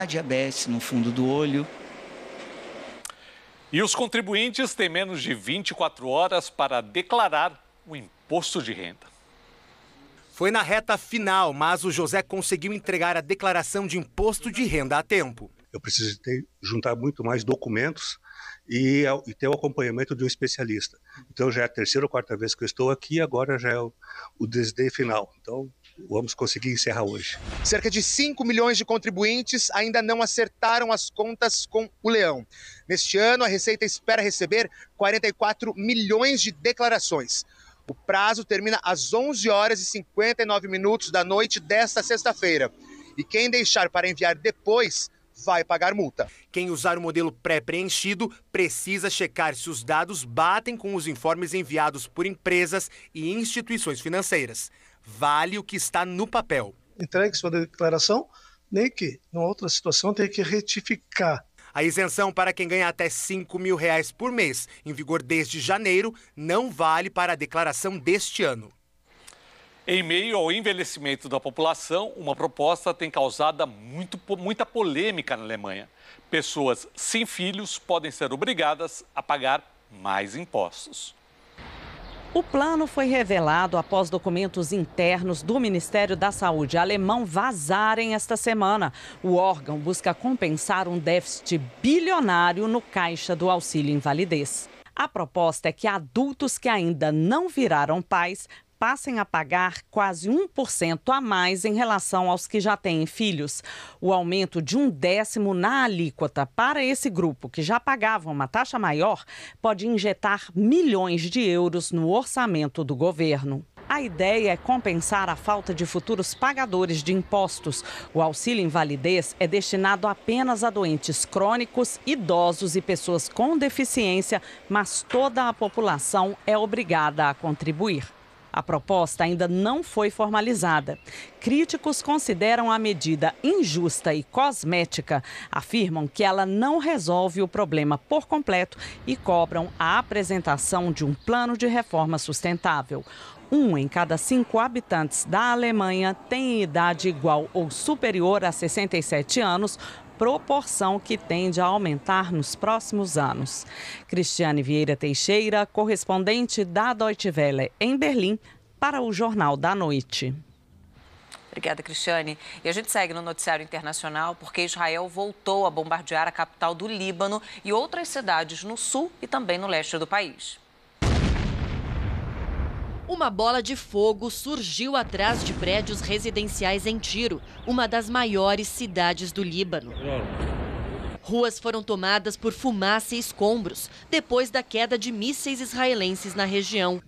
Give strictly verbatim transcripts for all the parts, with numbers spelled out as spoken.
A diabetes no fundo do olho. E os contribuintes têm menos de vinte e quatro horas para declarar o imposto de renda. Foi na reta final, mas o José conseguiu entregar a declaração de imposto de renda a tempo. Eu preciso ter, juntar muito mais documentos e, e ter o acompanhamento de um especialista. Então já é a terceira ou quarta vez que eu estou aqui, agora já é o, o desdém final. Então vamos conseguir encerrar hoje. Cerca de cinco milhões de contribuintes ainda não acertaram as contas com o leão. Neste ano, a Receita espera receber quarenta e quatro milhões de declarações. O prazo termina às onze horas e cinquenta e nove minutos da noite desta sexta-feira. E quem deixar para enviar depois vai pagar multa. Quem usar o modelo pré-preenchido precisa checar se os dados batem com os informes enviados por empresas e instituições financeiras. Vale o que está no papel. Entregue sua declaração, nem que, numa outra situação, tenha que retificar. A isenção para quem ganha até cinco mil reais por mês, em vigor desde janeiro, não vale para a declaração deste ano. Em meio ao envelhecimento da população, uma proposta tem causado muito, muita polêmica na Alemanha. Pessoas sem filhos podem ser obrigadas a pagar mais impostos. O plano foi revelado após documentos internos do Ministério da Saúde alemão vazarem esta semana. O órgão busca compensar um déficit bilionário no caixa do auxílio invalidez. A proposta é que adultos que ainda não viraram pais passem a pagar quase um por cento a mais em relação aos que já têm filhos. O aumento de um décimo na alíquota para esse grupo, que já pagava uma taxa maior, pode injetar milhões de euros no orçamento do governo. A ideia é compensar a falta de futuros pagadores de impostos. O auxílio invalidez é destinado apenas a doentes crônicos, idosos e pessoas com deficiência, mas toda a população é obrigada a contribuir. A proposta ainda não foi formalizada. Críticos consideram a medida injusta e cosmética, afirmam que ela não resolve o problema por completo e cobram a apresentação de um plano de reforma sustentável. Um em cada cinco habitantes da Alemanha tem idade igual ou superior a sessenta e sete anos, proporção que tende a aumentar nos próximos anos. Cristiane Vieira Teixeira, correspondente da Deutsche Welle em Berlim, para o Jornal da Noite. Obrigada, Cristiane. E a gente segue no noticiário internacional porque Israel voltou a bombardear a capital do Líbano e outras cidades no sul e também no leste do país. Uma bola de fogo surgiu atrás de prédios residenciais em Tiro, uma das maiores cidades do Líbano. Ruas foram tomadas por fumaça e escombros depois da queda de mísseis israelenses na região.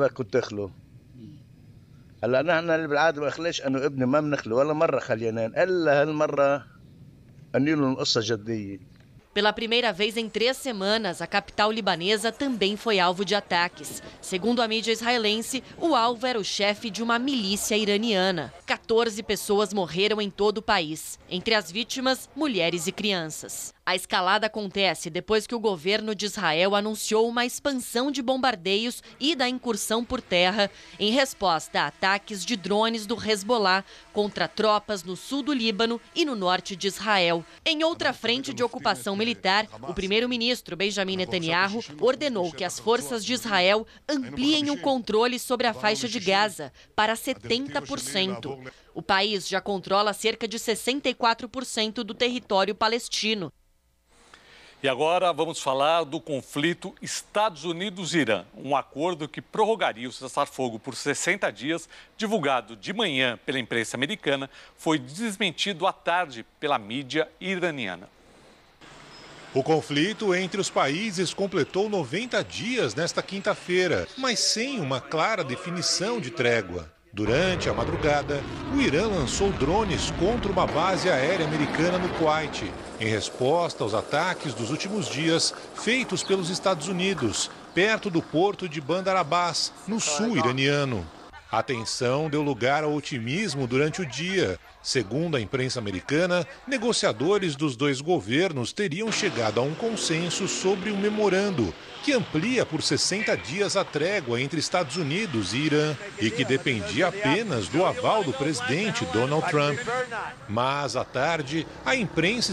Pela primeira vez em três semanas, a capital libanesa também foi alvo de ataques. Segundo a mídia israelense, o alvo era o chefe de uma milícia iraniana. quatorze pessoas morreram em todo o país, entre as vítimas, mulheres e crianças. A escalada acontece depois que o governo de Israel anunciou uma expansão de bombardeios e da incursão por terra em resposta a ataques de drones do Hezbollah contra tropas no sul do Líbano e no norte de Israel. Em outra frente de ocupação militar, o primeiro-ministro Benjamin Netanyahu ordenou que as forças de Israel ampliem o controle sobre a faixa de Gaza para setenta por cento. O país já controla cerca de sessenta e quatro por cento do território palestino. E agora vamos falar do conflito Estados Unidos-Irã, um acordo que prorrogaria o cessar-fogo por sessenta dias, divulgado de manhã pela imprensa americana, foi desmentido à tarde pela mídia iraniana. O conflito entre os países completou noventa dias nesta quinta-feira, mas sem uma clara definição de trégua. Durante a madrugada, o Irã lançou drones contra uma base aérea americana no Kuwait, em resposta aos ataques dos últimos dias feitos pelos Estados Unidos, perto do porto de Bandar Abbas, no sul iraniano. A tensão deu lugar ao otimismo durante o dia, Segundo a imprensa americana, negociadores dos dois governos teriam chegado a um consenso sobre um memorando que amplia por sessenta dias a trégua entre Estados Unidos e Irã e que dependia apenas do aval do presidente Donald Trump. Mas, à tarde, a imprensa